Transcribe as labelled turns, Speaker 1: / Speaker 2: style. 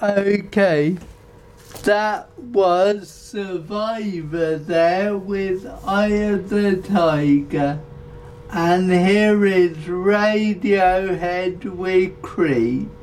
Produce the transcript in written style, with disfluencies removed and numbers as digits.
Speaker 1: Okay, that was Survivor there with Eye of the Tiger. And here is Radiohead with Creep.